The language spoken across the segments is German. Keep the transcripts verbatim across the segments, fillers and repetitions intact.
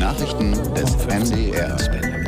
Nachrichten des N D R.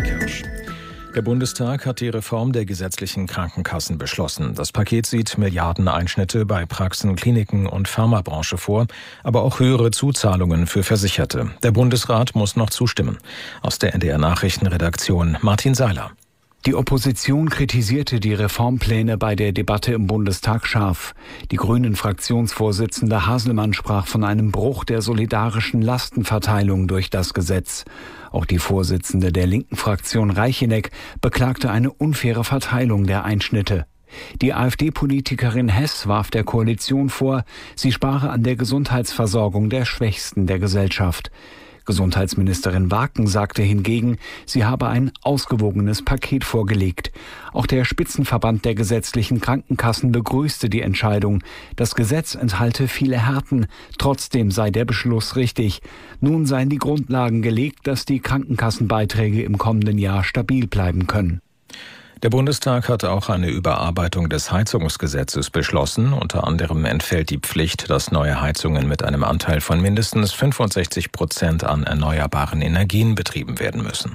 Der Bundestag hat die Reform der gesetzlichen Krankenkassen beschlossen. Das Paket sieht Milliardeneinschnitte bei Praxen, Kliniken und Pharmabranche vor, aber auch höhere Zuzahlungen für Versicherte. Der Bundesrat muss noch zustimmen. Aus der N D R-Nachrichtenredaktion Martin Seiler. Die Opposition kritisierte die Reformpläne bei der Debatte im Bundestag scharf. Die Grünen-Fraktionsvorsitzende Haselmann sprach von einem Bruch der solidarischen Lastenverteilung durch das Gesetz. Auch die Vorsitzende der linken Fraktion Reicheneck beklagte eine unfaire Verteilung der Einschnitte. Die AfD-Politikerin Hess warf der Koalition vor, sie spare an der Gesundheitsversorgung der Schwächsten der Gesellschaft. Gesundheitsministerin Waken sagte hingegen, sie habe ein ausgewogenes Paket vorgelegt. Auch der Spitzenverband der gesetzlichen Krankenkassen begrüßte die Entscheidung. Das Gesetz enthalte viele Härten, trotzdem sei der Beschluss richtig. Nun seien die Grundlagen gelegt, dass die Krankenkassenbeiträge im kommenden Jahr stabil bleiben können. Der Bundestag hat auch eine Überarbeitung des Heizungsgesetzes beschlossen. Unter anderem entfällt die Pflicht, dass neue Heizungen mit einem Anteil von mindestens fünfundsechzig Prozent an erneuerbaren Energien betrieben werden müssen.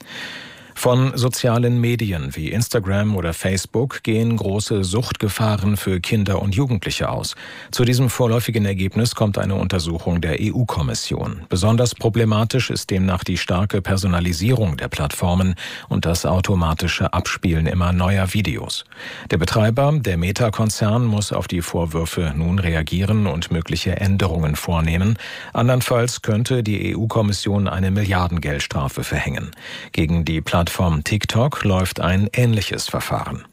Von sozialen Medien wie Instagram oder Facebook gehen große Suchtgefahren für Kinder und Jugendliche aus. Zu diesem vorläufigen Ergebnis kommt eine Untersuchung der E U-Kommission. Besonders problematisch ist demnach die starke Personalisierung der Plattformen und das automatische Abspielen immer neuer Videos. Der Betreiber, der Meta-Konzern, muss auf die Vorwürfe nun reagieren und mögliche Änderungen vornehmen. Andernfalls könnte die E U-Kommission eine Milliardengeldstrafe verhängen. Gegen die Plattform TikTok läuft ein ähnliches Verfahren.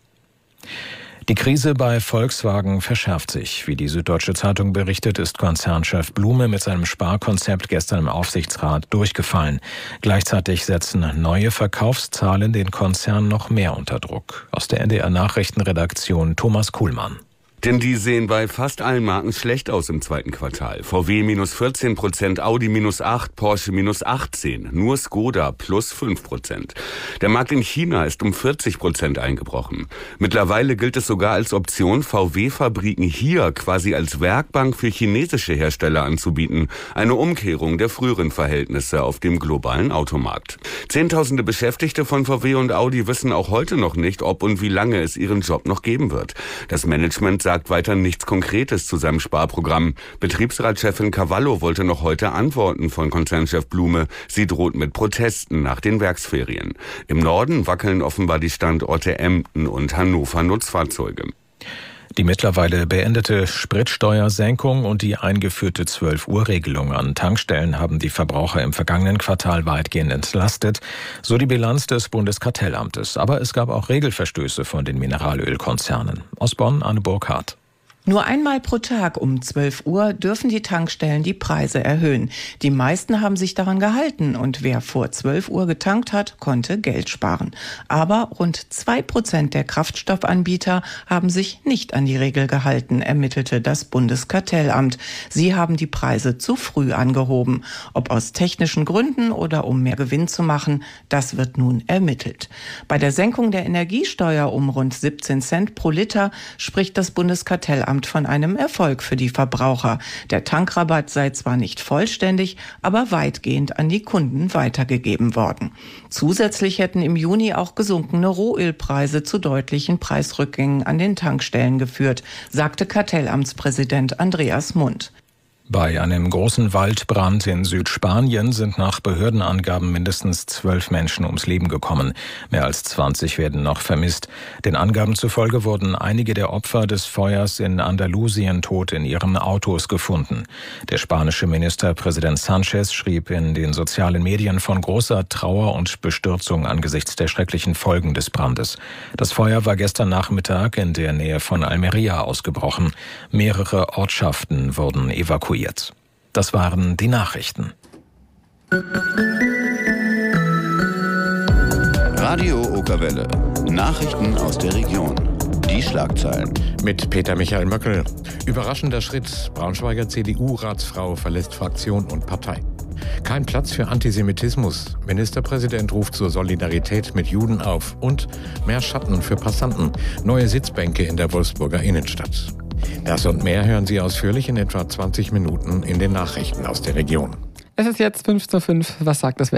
Die Krise bei Volkswagen verschärft sich. Wie die Süddeutsche Zeitung berichtet, ist Konzernchef Blume mit seinem Sparkonzept gestern im Aufsichtsrat durchgefallen. Gleichzeitig setzen neue Verkaufszahlen den Konzern noch mehr unter Druck. Aus der N D R-Nachrichtenredaktion Thomas Kuhlmann. Denn die sehen bei fast allen Marken schlecht aus im zweiten Quartal. V W minus vierzehn Prozent, Audi minus acht, Porsche minus achtzehn, nur Skoda plus fünf Prozent. Der Markt in China ist um vierzig Prozent eingebrochen. Mittlerweile gilt es sogar als Option, V W-Fabriken hier quasi als Werkbank für chinesische Hersteller anzubieten. Eine Umkehrung der früheren Verhältnisse auf dem globalen Automarkt. Zehntausende Beschäftigte von V W und Audi wissen auch heute noch nicht, ob und wie lange es ihren Job noch geben wird. Das Management sagt weiter nichts Konkretes zu seinem Sparprogramm. Betriebsratschefin Cavallo wollte noch heute antworten von Konzernchef Blume. Sie droht mit Protesten nach den Werksferien. Im Norden wackeln offenbar die Standorte Emden und Hannover Nutzfahrzeuge. Die mittlerweile beendete Spritsteuersenkung und die eingeführte zwölf-Uhr-Regelung an Tankstellen haben die Verbraucher im vergangenen Quartal weitgehend entlastet, so die Bilanz des Bundeskartellamtes. Aber es gab auch Regelverstöße von den Mineralölkonzernen. Aus Bonn, Anne Burkhardt. Nur einmal pro Tag um zwölf Uhr dürfen die Tankstellen die Preise erhöhen. Die meisten haben sich daran gehalten und wer vor zwölf Uhr getankt hat, konnte Geld sparen. Aber rund zwei Prozent der Kraftstoffanbieter haben sich nicht an die Regel gehalten, ermittelte das Bundeskartellamt. Sie haben die Preise zu früh angehoben. Ob aus technischen Gründen oder um mehr Gewinn zu machen, das wird nun ermittelt. Bei der Senkung der Energiesteuer um rund siebzehn Cent pro Liter spricht das Bundeskartellamt von einem Erfolg für die Verbraucher. Der Tankrabatt sei zwar nicht vollständig, aber weitgehend an die Kunden weitergegeben worden. Zusätzlich hätten im Juni auch gesunkene Rohölpreise zu deutlichen Preisrückgängen an den Tankstellen geführt, sagte Kartellamtspräsident Andreas Mund. Bei einem großen Waldbrand in Südspanien sind nach Behördenangaben mindestens zwölf Menschen ums Leben gekommen. Mehr als zwanzig werden noch vermisst. Den Angaben zufolge wurden einige der Opfer des Feuers in Andalusien tot in ihren Autos gefunden. Der spanische Ministerpräsident Sanchez schrieb in den sozialen Medien von großer Trauer und Bestürzung angesichts der schrecklichen Folgen des Brandes. Das Feuer war gestern Nachmittag in der Nähe von Almería ausgebrochen. Mehrere Ortschaften wurden evakuiert. Das waren die Nachrichten. Radio Okerwelle. Nachrichten aus der Region. Die Schlagzeilen. Mit Peter Michael Möckel. Überraschender Schritt. Braunschweiger C D U-Ratsfrau verlässt Fraktion und Partei. Kein Platz für Antisemitismus. Ministerpräsident ruft zur Solidarität mit Juden auf. Und mehr Schatten für Passanten. Neue Sitzbänke in der Wolfsburger Innenstadt. Das und mehr hören Sie ausführlich in etwa zwanzig Minuten in den Nachrichten aus der Region. Es ist jetzt fünf zu fünf. Was sagt das Wetter?